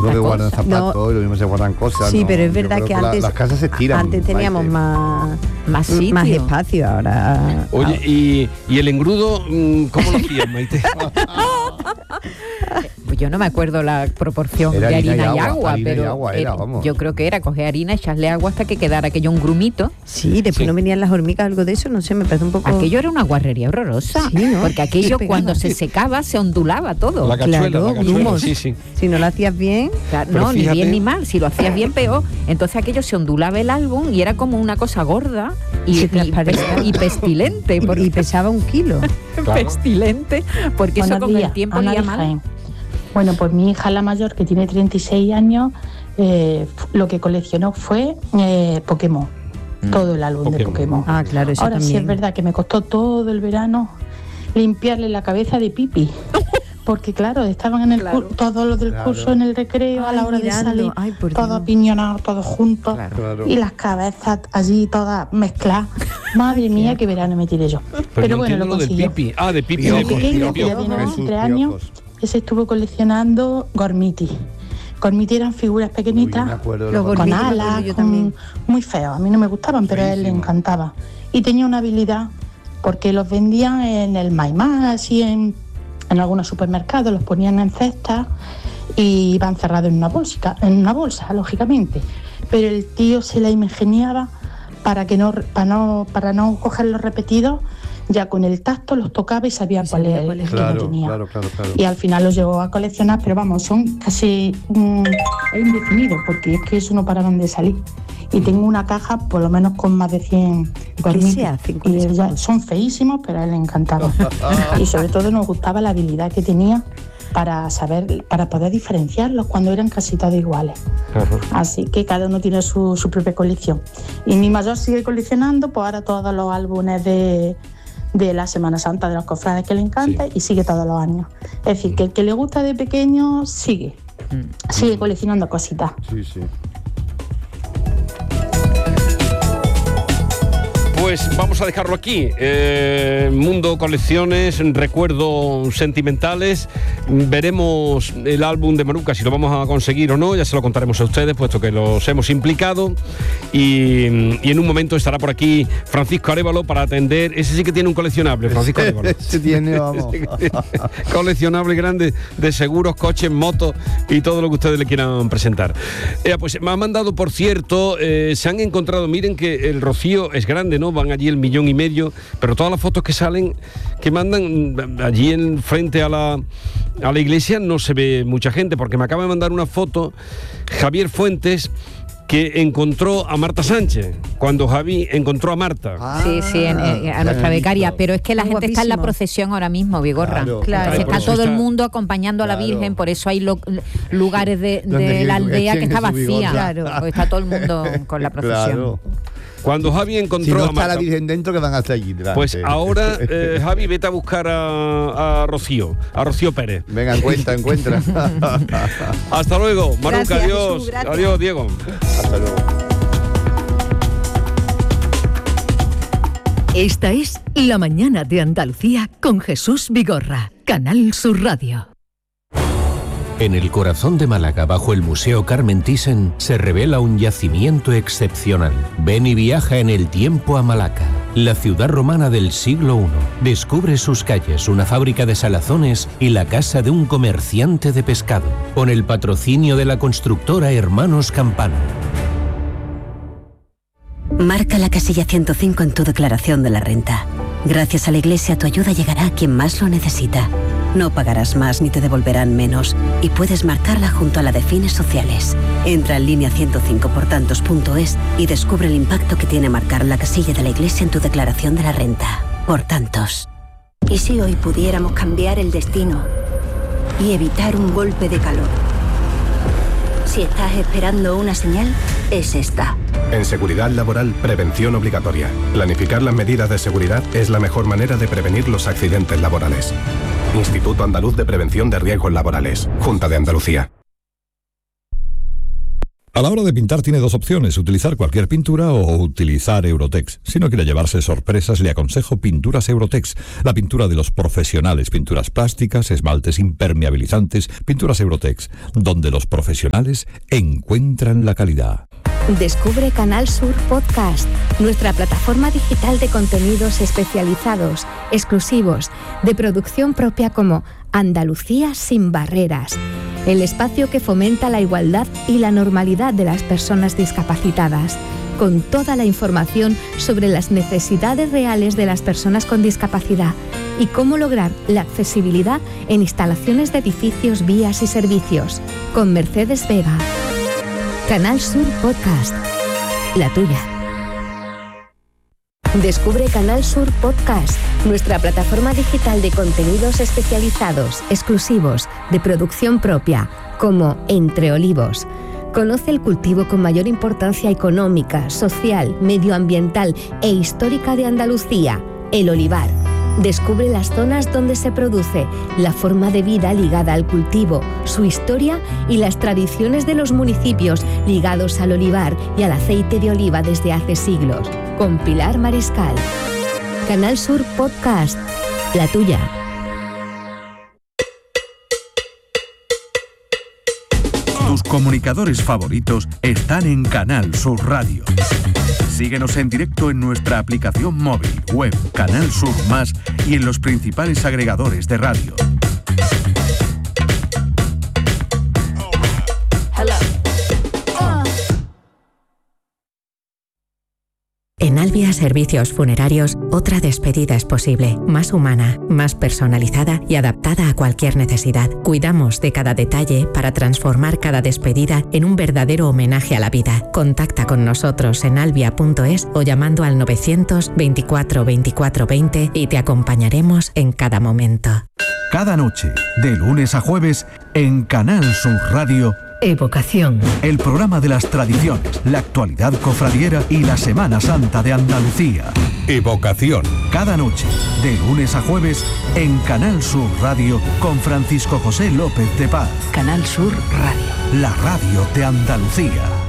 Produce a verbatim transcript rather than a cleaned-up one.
mismo que guardan cosa. zapatos, No. y lo mismo se guardan cosas. Sí, ¿no? pero es Yo verdad creo que la- antes las casas se estiran. antes teníamos Maite. más Más sitio. más espacio, ahora. Oye, y, y el engrudo, mm, ¿cómo lo hacías, Maite? Pues yo no me acuerdo la proporción Era de harina harina y y agua, agua, harina y pero agua era, vamos. yo creo que era coger harina, echarle agua hasta que quedara aquello un grumito. Sí, después Sí. no venían las hormigas, algo de eso, no sé, me parece un poco. Aquello era una guarrería horrorosa, Sí, ¿no? porque aquello Sí, cuando pegaba. se secaba se ondulaba todo. La cachuela, Claro, la cachuela, grumos. sí, sí. Si no lo hacías bien, Claro, Pero no, ni fíjate- bien ni mal, si lo hacías bien peor. Entonces aquello se ondulaba el álbum y era como una cosa gorda y, Sí, y, transparente. pes- y pestilente, y porque, pesaba un kilo. Claro. pestilente, porque eso Buenos con días, el tiempo Ana olía de mal. Jaén. Bueno, pues mi hija la mayor, que tiene treinta y seis años, eh, lo que coleccionó fue eh, Pokémon, todo el álbum de Pokémon. Pokémon. Ah, claro, eso Ahora sí también. es verdad que me costó todo el verano limpiarle la cabeza de pipi. Porque claro, estaban en el Claro. cur- todos los del Claro. curso en el recreo, a la Ay, hora mirando. de salir, Ay, por todos Dios. apiñonados, todos juntos, Claro. y las cabezas allí todas mezcladas. Madre mía, qué verano me tiré yo. Pero, Pero, no bueno, entiendo lo lo del consiguió. pipi. Ah, de pipi. El de Piojos, pequeño, piojos. que ya piojos, tiene Jesús, once años, piojos. ese estuvo coleccionando gormiti. Gormiti eran figuras Uy, pequeñitas, me acuerdo de Los los con gormiti me acuerdo alas, yo con- también. muy feos. A mí no me gustaban, pero a él le Feísimo. encantaba. Y tenía una habilidad, porque los vendían en el Maimá, así en, en algunos supermercados, los ponían en cestas y iban cerrados en una bolsa, en una bolsa, lógicamente. Pero el tío se la ingeniaba para que no, para no, para no cogerlos repetidos, ya con el tacto los tocaba y sabía Y cuál sabía era cuál el que era. no Claro, tenía. claro, claro, claro. Y al final los llegó a coleccionar, pero vamos, son casi mm, es indefinido, porque es que eso no paraban de salir. Y tengo una caja por lo menos con más de cien gormitis. se hacen con Y esas ya cosas? son feísimos, pero a él le encantaban. Y sobre todo nos gustaba la habilidad que tenía para saber, para poder diferenciarlos cuando eran casi todos iguales. Ajá. Así que cada uno tiene su, su propia colección. Y mi mayor sigue coleccionando, pues ahora todos los álbumes de, de la Semana Santa de los cofrades que le encanta, Sí. y sigue todos los años. Es decir, que el que le gusta de pequeño sigue, sigue coleccionando cositas. Sí, sí. Pues vamos a dejarlo aquí. Eh, Mundo Colecciones, recuerdos sentimentales. Veremos el álbum de Maruca, si lo vamos a conseguir o no. Ya se lo contaremos a ustedes, puesto que los hemos implicado. Y, y en un momento estará por aquí Francisco Arévalo para atender. Ese sí que tiene un coleccionable, Francisco Arévalo. Se tiene, vamos. Coleccionable grande de seguros, coches, motos y todo lo que ustedes le quieran presentar. Eh, pues me han mandado, por cierto, eh, se han encontrado, miren que el Rocío es grande, ¿no? Van allí el millón y medio, pero todas las fotos que salen, que mandan allí en frente a la, a la iglesia, no se ve mucha gente, porque me acaba de mandar una foto Javier Fuentes, que encontró a Marta Sánchez, cuando Javi encontró a Marta. Ah, Sí, sí, en- en- a nuestra becaria, pero es que la Muy gente está en la guapísimo. procesión ahora mismo, Vigorra. Claro, claro. Está por eso todo el está- mundo acompañando a la Claro. Virgen, por eso hay lo- lugares de, Donde de la Jesús aldea que tiene está su vacía, Vigorra. claro, porque está todo el mundo con la procesión. Claro. Cuando Javi Si encontró no a está Marta, la Virgen dentro, que van hasta allí delante. pues ahora, eh, Javi, vete a buscar a, a Rocío, a Rocío Pérez. Venga, encuentra, encuentra. Hasta luego, Maruca, Gracias, adiós. Jesús, gracias. Adiós, Diego. Hasta luego. Esta es La Mañana de Andalucía con Jesús Vigorra, Canal Sur Radio. En el corazón de Málaga, bajo el Museo Carmen Thyssen, se revela un yacimiento excepcional. Ven y viaja en el tiempo a Malaca, la ciudad romana del siglo primero. Descubre sus calles, una fábrica de salazones y la casa de un comerciante de pescado, con el patrocinio de la constructora Hermanos Campano. Marca la casilla ciento cinco en tu declaración de la renta. Gracias a la Iglesia, tu ayuda llegará a quien más lo necesita. No pagarás más ni te devolverán menos, y puedes marcarla junto a la de fines sociales. Entra en línea ciento cinco por tantos punto es y descubre el impacto que tiene marcar la casilla de la Iglesia en tu declaración de la renta. Por tantos. ¿Y si hoy pudiéramos cambiar el destino y evitar un golpe de calor? Si estás esperando una señal, es esta. En seguridad laboral, prevención obligatoria. Planificar las medidas de seguridad es la mejor manera de prevenir los accidentes laborales. Instituto Andaluz de Prevención de Riesgos Laborales. Junta de Andalucía. A la hora de pintar tiene dos opciones, utilizar cualquier pintura o utilizar Eurotex. Si no quiere llevarse sorpresas, le aconsejo Pinturas Eurotex, la pintura de los profesionales, pinturas plásticas, esmaltes impermeabilizantes, Pinturas Eurotex, donde los profesionales encuentran la calidad. Descubre Canal Sur Podcast, nuestra plataforma digital de contenidos especializados, exclusivos, de producción propia como Andalucía sin barreras, el espacio que fomenta la igualdad y la normalidad de las personas discapacitadas, con toda la información sobre las necesidades reales de las personas con discapacidad y cómo lograr la accesibilidad en instalaciones de edificios, vías y servicios, con Mercedes Vega. Canal Sur Podcast, la tuya. Descubre Canal Sur Podcast, nuestra plataforma digital de contenidos especializados, exclusivos, de producción propia, como Entre Olivos. Conoce el cultivo con mayor importancia económica, social, medioambiental e histórica de Andalucía, el olivar. Descubre las zonas donde se produce, la forma de vida ligada al cultivo, su historia y las tradiciones de los municipios ligados al olivar y al aceite de oliva desde hace siglos. Con Pilar Mariscal. Canal Sur Podcast, la tuya. Tus comunicadores favoritos están en Canal Sur Radio. Síguenos en directo en nuestra aplicación móvil, web, Canal Sur Más y en los principales agregadores de radio. En Albia Servicios Funerarios, otra despedida es posible, más humana, más personalizada y adaptada a cualquier necesidad. Cuidamos de cada detalle para transformar cada despedida en un verdadero homenaje a la vida. Contacta con nosotros en albia punto es o llamando al novecientos veinticuatro veinticuatro veinte y te acompañaremos en cada momento. Cada noche, de lunes a jueves, en Canal Sur Radio, Evocación. El programa de las tradiciones, la actualidad cofradiera y la Semana Santa de Andalucía. Evocación. Cada noche, de lunes a jueves, en Canal Sur Radio, con Francisco José López de Paz. Canal Sur Radio. La radio de Andalucía.